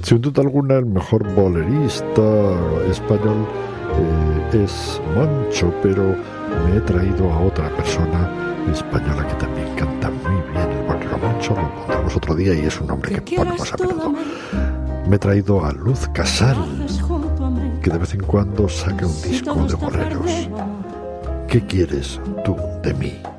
Sin duda alguna, el mejor bolerista español es Moncho, pero me he traído a otra persona española que también canta muy bien el bolero. Moncho lo pondremos otro día y es un nombre que ponemos a menudo. Me he traído a Luz Casal, que de vez en cuando saca un disco de boleros. ¿Qué quieres tú de mí?